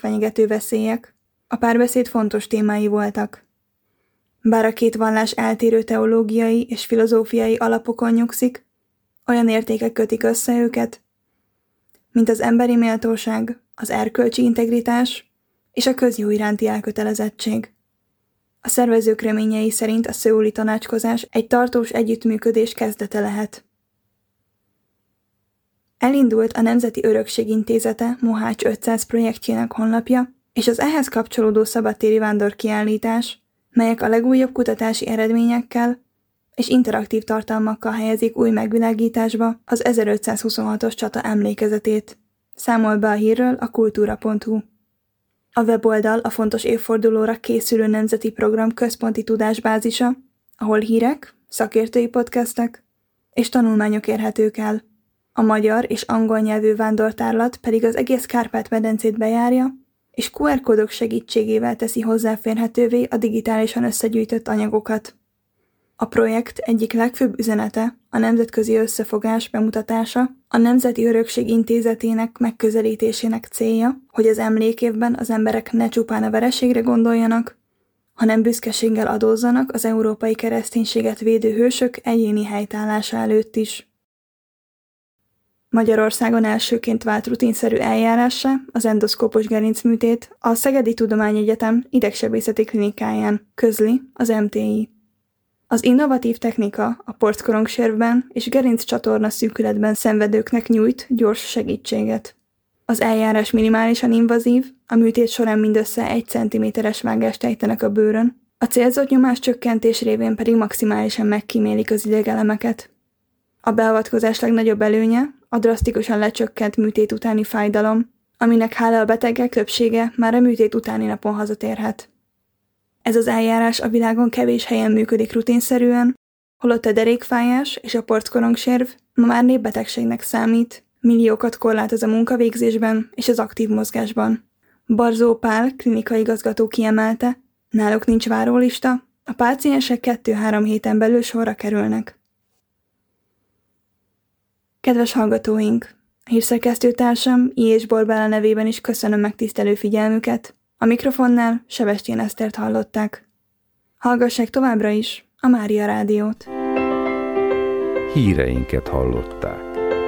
fenyegető veszélyek, a párbeszéd fontos témái voltak. Bár a két vallás eltérő teológiai és filozófiai alapokon nyugszik, olyan értékek kötik össze őket, mint az emberi méltóság, az erkölcsi integritás és a közjó iránti elkötelezettség. A szervezők reményei szerint a szöuli tanácskozás egy tartós együttműködés kezdete lehet. Elindult a Nemzeti Örökség Intézete Mohács 500 projektjének honlapja, és az ehhez kapcsolódó szabadtéri vándorkiállítás, melyek a legújabb kutatási eredményekkel és interaktív tartalmakkal helyezik új megvilágításba az 1526-os csata emlékezetét. Számol be a hírről a kultúra.hu. A weboldal a fontos évfordulóra készülő nemzeti program központi tudásbázisa, ahol hírek, szakértői podcastek és tanulmányok érhetők el. A magyar és angol nyelvű vándortárlat pedig az egész Kárpát-medencét bejárja, és QR kódok segítségével teszi hozzáférhetővé a digitálisan összegyűjtött anyagokat. A projekt egyik legfőbb üzenete a nemzetközi összefogás bemutatása, a Nemzeti Örökség Intézetének megközelítésének célja, hogy az emlékévben az emberek ne csupán a vereségre gondoljanak, hanem büszkeséggel adózzanak az európai kereszténységet védő hősök egyéni helytállása előtt is. Magyarországon elsőként vált rutinszerű eljárássá az endoszkópos gerincműtét a Szegedi Tudományegyetem idegsebészeti klinikáján, közli az MTI. Az innovatív technika a porckorongservben és gerinccsatorna szűkületben szenvedőknek nyújt gyors segítséget. Az eljárás minimálisan invazív, a műtét során mindössze 1 cm-es vágást ejtenek a bőrön, a célzott nyomás csökkentés révén pedig maximálisan megkímélik az idegelemeket. A beavatkozás legnagyobb előnye a drasztikusan lecsökkent műtét utáni fájdalom, aminek hála a betegek többsége már a műtét utáni napon hazatérhet. Ez az eljárás a világon kevés helyen működik rutinszerűen, holott a derékfájás és a porckorongserv ma már népbetegségnek számít, milliókat korlátoz a munkavégzésben és az aktív mozgásban. Barzó Pál klinikaigazgató kiemelte, náluk nincs várólista, a páciensek 2-3 héten belül sorra kerülnek. Kedves hallgatóink! A hírszerkesztőtársam I. Borbála nevében is köszönöm megtisztelő figyelmüket. A mikrofonnál Sebestyén Esztert hallották. Hallgassák továbbra is a Mária Rádiót. Híreinket hallották.